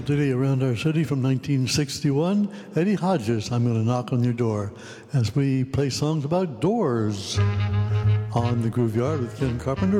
ditty around our city from 1961. Eddie Hodges, I'm going to knock on your door, as we play songs about doors on the Groove Yard with Ken Carpenter.